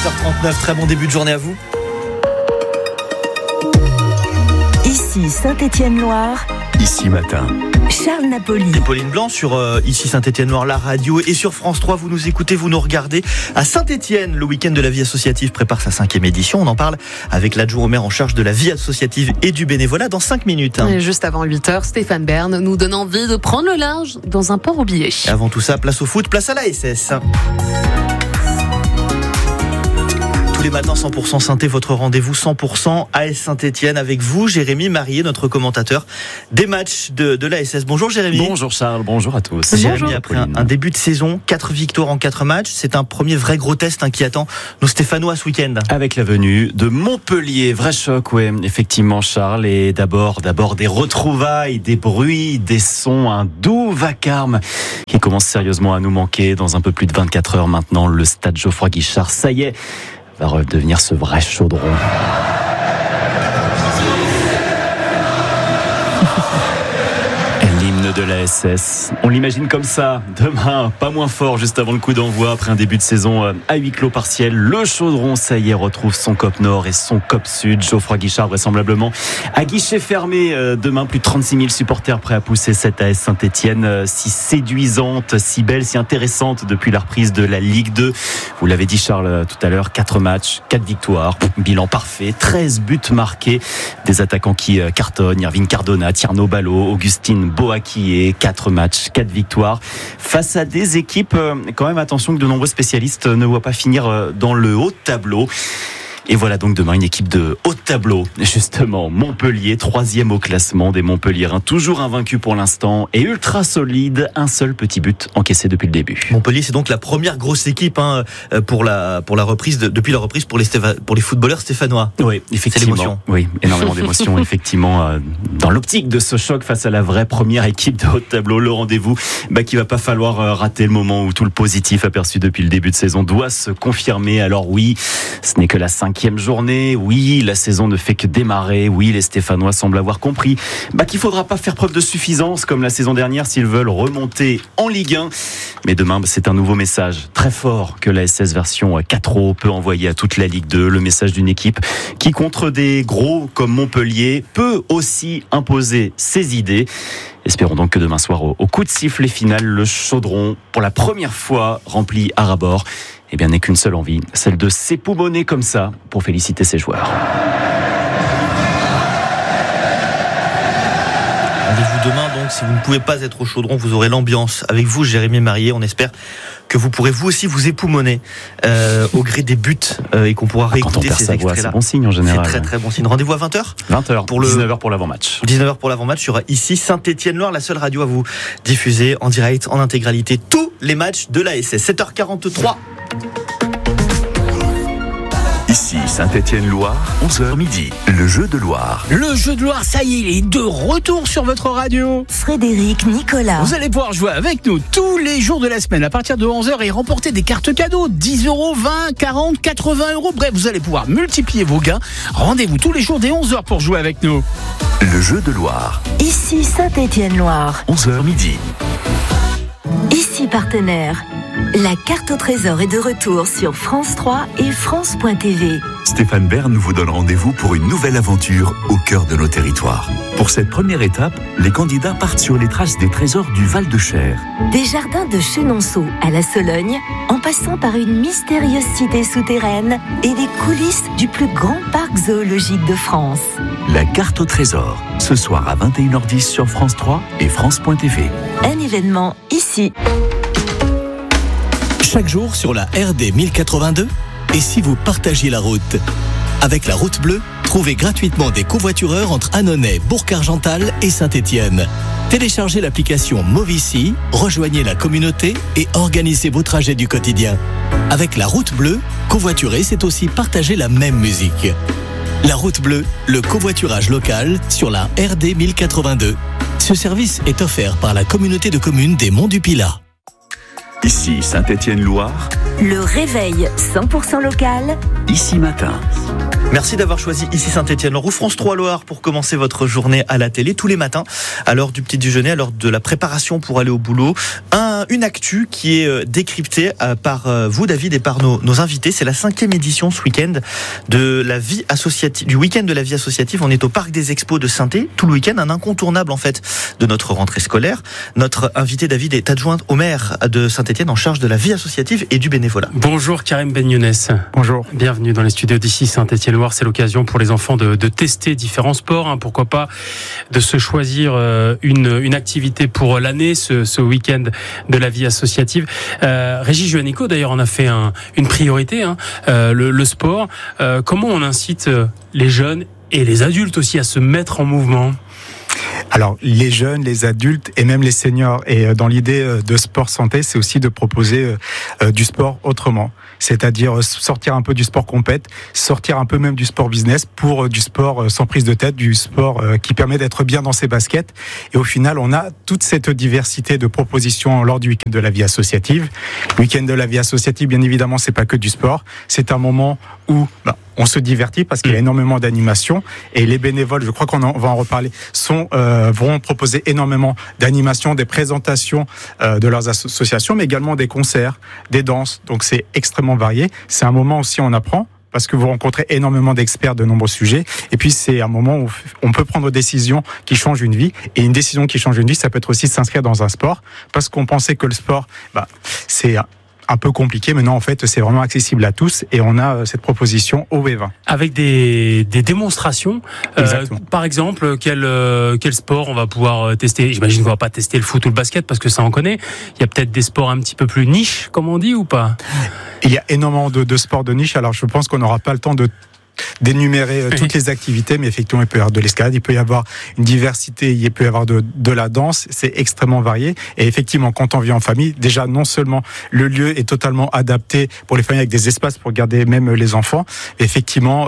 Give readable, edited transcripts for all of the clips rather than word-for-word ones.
6h39, très bon début de journée à vous. Ici Saint-Étienne-Loire. Ici matin. Charles Napoli. Et Pauline Blanc sur ici Saint-Étienne-Loire, la radio, et sur France 3, vous nous écoutez, vous nous regardez. À Saint-Étienne, le week-end de la vie associative prépare sa 5e édition. On en parle avec l'adjoint au maire en charge de la vie associative et du bénévolat dans 5 minutes. Et juste avant 8h, Stéphane Bern nous donne envie de prendre le large dans un port oublié. Et avant tout ça, place au foot, place à la SS. Tous les matins, 100% Sainté, votre rendez-vous 100% AS Saint-Étienne avec vous, Jérémy Marié, notre commentateur des matchs de l'ASS. Bonjour Jérémy. Bonjour Charles, bonjour à tous. Jérémy, après un début de saison, 4 victoires en 4 matchs, c'est un premier vrai gros test qui attend nos Stéphanois ce week-end. Avec la venue de Montpellier, vrai choc, ouais, effectivement Charles, et d'abord des retrouvailles, des bruits, des sons, un doux vacarme qui commence sérieusement à nous manquer dans un peu plus de 24 heures maintenant. Le stade Geoffroy Guichard, ça y est, va redevenir ce vrai chaudron. L'hymne de la SS. On l'imagine comme ça, demain, pas moins fort, juste avant le coup d'envoi, après un début de saison à huis clos partiel. Le chaudron, ça y est, retrouve son COP Nord et son COP Sud. Geoffroy Guichard, vraisemblablement, à guichet fermé demain. Plus de 36 000 supporters prêts à pousser cette AS Saint-Étienne, si séduisante, si belle, si intéressante depuis la reprise de la Ligue 2. Vous l'avez dit Charles tout à l'heure, 4 matchs, 4 victoires, bilan parfait, 13 buts marqués, des attaquants qui cartonnent, Irving Cardona, Tierno Ballo, Augustine Boakié, 4 matchs, 4 victoires, face à des équipes, quand même attention que de nombreux spécialistes ne voient pas finir dans le haut de tableau. Et voilà donc demain une équipe de haut de tableau, justement. Montpellier, 3e au classement des Montpelliérains, toujours invaincu pour l'instant et ultra solide. Un seul petit but encaissé depuis le début. Montpellier, c'est donc la première grosse équipe pour la reprise depuis la reprise pour les footballeurs stéphanois. Oui, effectivement. C'est l'émotion. Oui, énormément d'émotions, effectivement. Dans l'optique de ce choc face à la vraie première équipe de haut de tableau, le rendez-vous qu'il va pas falloir rater, le moment où tout le positif aperçu depuis le début de saison doit se confirmer. Alors oui, ce n'est que la 5e journée, oui, la saison ne fait que démarrer, oui, les Stéphanois semblent avoir compris qu'il faudra pas faire preuve de suffisance comme la saison dernière s'ils veulent remonter en Ligue 1. Mais demain, c'est un nouveau message très fort que la SS version 4O peut envoyer à toute la Ligue 2, le message d'une équipe qui, contre des gros comme Montpellier, peut aussi imposer ses idées. Espérons donc que demain soir, au coup de sifflet final, le chaudron, pour la première fois rempli à ras-bord, n'est qu'une seule envie, celle de s'époumoner comme ça pour féliciter ses joueurs. Rendez-vous demain, donc, si vous ne pouvez pas être au chaudron, vous aurez l'ambiance avec vous, Jérémy Marié. On espère que vous pourrez vous aussi vous époumoner au gré des buts et qu'on pourra réécouter ces extraits-là. C'est bon signe en général. C'est très très bon signe. Rendez-vous à 20h 20h, 19h pour l'avant-match. 19h pour l'avant-match sur ici Saint-Étienne-Loire, la seule radio à vous diffuser en direct, en intégralité, tous les matchs de l'ASS. 7h43. Ici Saint-Étienne-Loire, 11h midi, le jeu de Loire. Le jeu de Loire, ça y est, il est de retour sur votre radio. Frédéric Nicolas. Vous allez pouvoir jouer avec nous tous les jours de la semaine à partir de 11h et remporter des cartes cadeaux. 10 euros, 20, 40, 80 euros. Bref, vous allez pouvoir multiplier vos gains. Rendez-vous tous les jours dès 11h pour jouer avec nous. Le jeu de Loire. Ici Saint-Étienne-Loire. 11h midi. Ici partenaire. La carte au trésor est de retour sur France 3 et France.tv. Stéphane Bern vous donne rendez-vous pour une nouvelle aventure au cœur de nos territoires. Pour cette première étape, les candidats partent sur les traces des trésors du Val-de-Cher. Des jardins de Chenonceau à la Sologne, en passant par une mystérieuse cité souterraine et les coulisses du plus grand parc zoologique de France. La carte au trésor, ce soir à 21h10 sur France 3 et France.tv. Un événement ici. Chaque jour sur la RD 1082, et si vous partagiez la route? Avec la route bleue, trouvez gratuitement des covoitureurs entre Annonay, Bourg-Argental et Saint-Étienne. Téléchargez l'application Movici, rejoignez la communauté et organisez vos trajets du quotidien. Avec la route bleue, covoiturer, c'est aussi partager la même musique. La route bleue, le covoiturage local sur la RD 1082. Ce service est offert par la communauté de communes des Monts du Pilat. Ici Saint-Étienne-Loire. Le réveil 100% local. Ici matin. Merci d'avoir choisi ici Saint-Etienne. Ou France 3 Loire pour commencer votre journée à la télé tous les matins à l'heure du petit déjeuner, à l'heure de la préparation pour aller au boulot. Une actu qui est décryptée par vous, David, et par nos invités. C'est la 5e édition ce week-end de la vie associative, du week-end de la vie associative. On est au Parc des Expos de Saint-Étienne tout le week-end, un incontournable en fait de notre rentrée scolaire. Notre invité David est adjoint au maire de Saint-Etienne en charge de la vie associative et du bénévolat. Bonjour Karim Benyounès. Bonjour. Bienvenue dans les studios d'ici Saint-Etienne-Loire. C'est l'occasion pour les enfants de tester différents sports. Pourquoi pas de se choisir une activité pour l'année, ce week-end de la vie associative. Régis Juanico d'ailleurs en a fait une priorité, le sport. Comment on incite les jeunes et les adultes aussi à se mettre en mouvement ? Alors, les jeunes, les adultes et même les seniors. Et dans l'idée de Sport Santé, c'est aussi de proposer du sport autrement. C'est-à-dire sortir un peu du sport compète, sortir un peu même du sport business pour du sport sans prise de tête, du sport qui permet d'être bien dans ses baskets. Et au final, on a toute cette diversité de propositions lors du week-end de la vie associative. Le week-end de la vie associative, bien évidemment, c'est pas que du sport. C'est un moment où on se divertit parce qu'il y a énormément d'animations et les bénévoles, je crois qu'on va en reparler, vont proposer énormément d'animations, des présentations de leurs associations, mais également des concerts, des danses. Donc c'est extrêmement varié. C'est un moment aussi où on apprend, parce que vous rencontrez énormément d'experts de nombreux sujets. Et puis, c'est un moment où on peut prendre des décisions qui changent une vie. Et une décision qui change une vie, ça peut être aussi s'inscrire dans un sport. Parce qu'on pensait que le sport, c'est un peu compliqué. Maintenant, en fait, c'est vraiment accessible à tous. Et on a cette proposition au W20. Avec des démonstrations. Par exemple, quel sport on va pouvoir tester ? J'imagine qu'on va pas tester le foot ou le basket parce que ça on connaît. Il y a peut-être des sports un petit peu plus niche, comme on dit, ou pas ? Il y a énormément de sports de niche. Alors, je pense qu'on n'aura pas le temps d'énumérer toutes les activités, mais effectivement, il peut y avoir de l'escalade, il peut y avoir une diversité, il peut y avoir de la danse, c'est extrêmement varié. Et effectivement, quand on vient en famille, déjà, non seulement le lieu est totalement adapté pour les familles avec des espaces pour garder même les enfants, effectivement,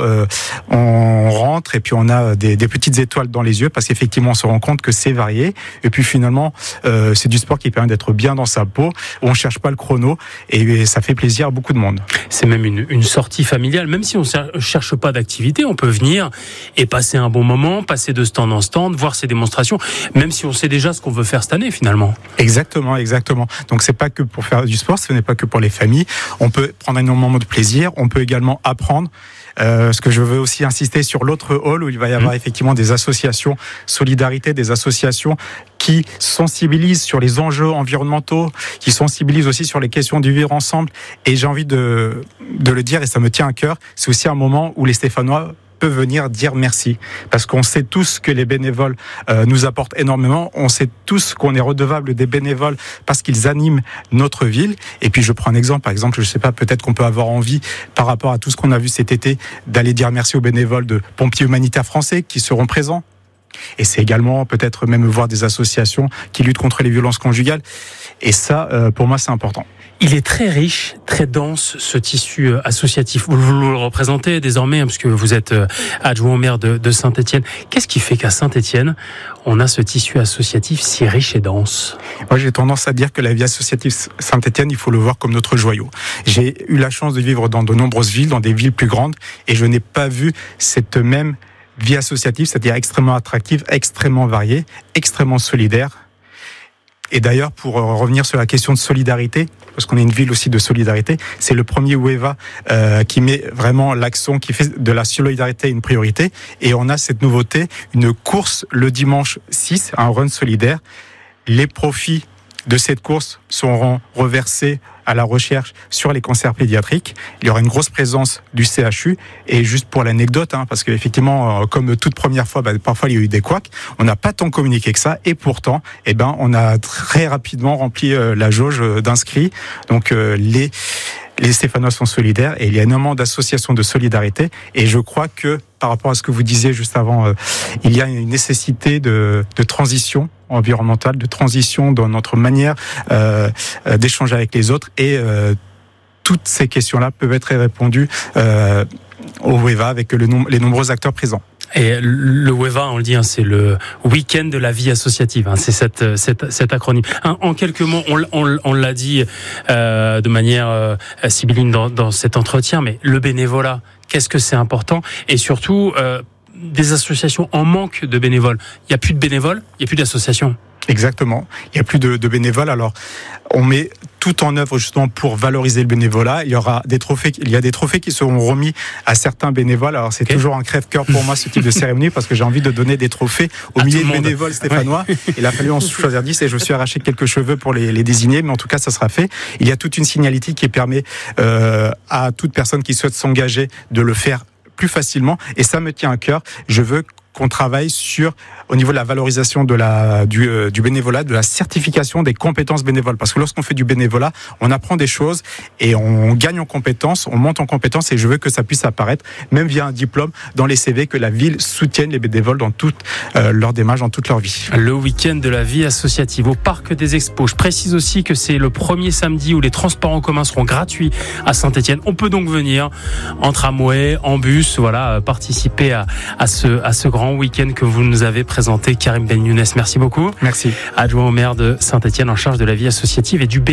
on rentre et puis on a des petites étoiles dans les yeux parce qu'effectivement, on se rend compte que c'est varié. Et puis finalement, c'est du sport qui permet d'être bien dans sa peau, où on cherche pas le chrono et ça fait plaisir à beaucoup de monde. C'est même une sortie familiale, même si on cherche pas d'activité, on peut venir et passer un bon moment, passer de stand en stand, voir ces démonstrations, même si on sait déjà ce qu'on veut faire cette année finalement. Exactement. Donc c'est pas que pour faire du sport, ce n'est pas que pour les familles. On peut prendre un moment de plaisir, on peut également apprendre. Ce que je veux aussi insister sur l'autre hall où il va y avoir effectivement des associations solidarité, des associations qui sensibilisent sur les enjeux environnementaux, qui sensibilisent aussi sur les questions du vivre ensemble. Et j'ai envie de le dire, et ça me tient à cœur, c'est aussi un moment où les Stéphanois peuvent venir dire merci. Parce qu'on sait tous que les bénévoles nous apportent énormément. On sait tous qu'on est redevable des bénévoles parce qu'ils animent notre ville. Et puis je prends un exemple. Par exemple, je sais pas, peut-être qu'on peut avoir envie, par rapport à tout ce qu'on a vu cet été, d'aller dire merci aux bénévoles de pompiers humanitaires français qui seront présents. Et c'est également peut-être même voir des associations qui luttent contre les violences conjugales. Et ça, pour moi, c'est important. Il est très riche, très dense, ce tissu associatif. Vous le représentez désormais, parce que vous êtes adjoint au maire de Saint-Etienne. Qu'est-ce qui fait qu'à Saint-Etienne, on a ce tissu associatif si riche et dense ? Moi, j'ai tendance à dire que la vie associative Saint-Etienne, il faut le voir comme notre joyau. J'ai eu la chance de vivre dans de nombreuses villes, dans des villes plus grandes, et je n'ai pas vu cette même vie associative, c'est-à-dire extrêmement attractive, extrêmement variée, extrêmement solidaire. Et d'ailleurs, pour revenir sur la question de solidarité, parce qu'on est une ville aussi de solidarité, c'est le premier WEVA qui met vraiment l'accent, qui fait de la solidarité une priorité. Et on a cette nouveauté, une course le dimanche 6, un run solidaire. Les profits de cette course seront reversés à la recherche sur les cancers pédiatriques. Il y aura une grosse présence du CHU. Et juste pour l'anecdote, parce qu'effectivement, comme toute première fois, parfois il y a eu des couacs, on n'a pas tant communiqué que ça. Et pourtant, on a très rapidement rempli la jauge d'inscrits. Donc les Stéphanois sont solidaires et il y a énormément d'associations de solidarité. Et je crois que, par rapport à ce que vous disiez juste avant, il y a une nécessité de transition environnementale, de transition dans notre manière d'échanger avec les autres. Et toutes ces questions-là peuvent être répondues au WEVA avec les nombreux acteurs présents. Et le WEVA, on le dit, c'est le week-end de la vie associative. C'est cet acronyme. En quelques mots, on l'a dit de manière sibylline dans cet entretien, mais le bénévolat, qu'est-ce que c'est important? Et surtout, des associations en manque de bénévoles. Il n'y a plus de bénévoles, il n'y a plus d'associations. Exactement. Il n'y a plus de bénévoles. Alors, on met tout en œuvre justement pour valoriser le bénévolat. Il y a des trophées qui seront remis à certains bénévoles. Alors, c'est toujours un crève-cœur pour moi, ce type de cérémonie, parce que j'ai envie de donner des trophées aux milliers de bénévoles stéphanois. Ouais. Il a fallu en choisir 10 et je me suis arraché quelques cheveux pour les désigner, mais en tout cas, ça sera fait. Il y a toute une signalétique qui permet à toute personne qui souhaite s'engager de le faire plus facilement, et ça me tient à cœur. Je veux qu'on travaille au niveau de la valorisation du bénévolat, de la certification des compétences bénévoles. Parce que lorsqu'on fait du bénévolat, on apprend des choses et on gagne en compétences, on monte en compétences, et je veux que ça puisse apparaître, même via un diplôme, dans les CV, que la ville soutienne les bénévoles dans toute leur démarche, dans toute leur vie. Le week-end de la vie associative au Parc des Expos. Je précise aussi que c'est le premier samedi où les transports en commun seront gratuits à Saint-Étienne. On peut donc venir en tramway, en bus, participer à ce grand week-end que vous nous avez présenté. Karim Ben Younes, merci beaucoup. Merci. Adjoint au maire de Saint-Étienne en charge de la vie associative et du